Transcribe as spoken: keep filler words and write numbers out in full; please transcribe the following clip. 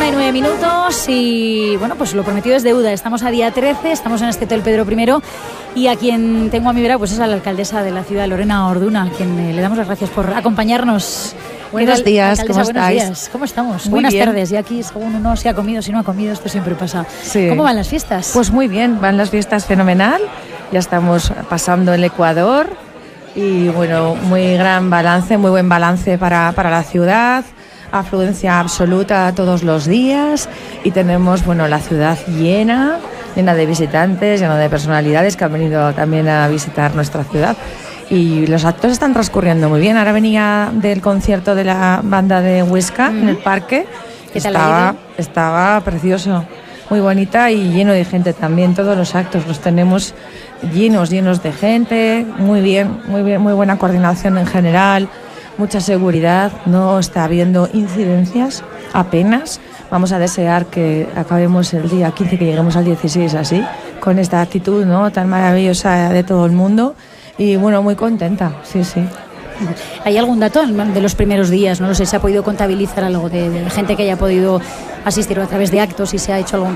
una y nueve minutos y bueno, pues lo prometido es deuda. Estamos a día trece, estamos en este Hotel Pedro primero y a quien tengo a mi vera pues es a la alcaldesa de la ciudad, Lorena Orduna, a quien eh, le damos las gracias por acompañarnos. Buenos días, ¿cómo buenos estáis? Días. ¿Cómo estamos? Muy Buenas bien. tardes. Y aquí, según uno si ha comido, si no ha comido, esto siempre pasa. Sí. ¿Cómo van las fiestas? Pues muy bien, van las fiestas fenomenal. Ya estamos pasando el Ecuador y bueno, muy gran balance, muy buen balance para, para la ciudad. Afluencia absoluta todos los días y tenemos, bueno, la ciudad llena, llena de visitantes, llena de personalidades que han venido también a visitar nuestra ciudad. Y los actos están transcurriendo muy bien. Ahora venía del concierto de la banda de Huesca mm. en el parque. ¿Qué tal estaba, ha ido? Estaba precioso, muy bonita y lleno de gente también. Todos los actos los tenemos llenos, llenos de gente. Muy bien, muy bien, muy buena coordinación en general, mucha seguridad. No está habiendo incidencias apenas. Vamos a desear que acabemos el día quince, que lleguemos al dieciséis así, con esta actitud, ¿no?, tan maravillosa de todo el mundo. Y bueno, muy contenta, sí, sí. ¿Hay algún dato de los primeros días? No lo sé, ¿se ha podido contabilizar algo de, de gente que haya podido asistir a través de actos y se ha hecho algún